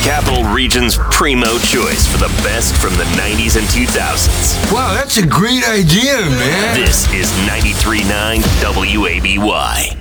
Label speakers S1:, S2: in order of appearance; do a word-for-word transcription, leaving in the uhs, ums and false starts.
S1: Capital Region's primo choice for the best from the nineties and two thousands.
S2: Wow, that's a great idea, man.
S1: This is ninety-three point nine W A B Y.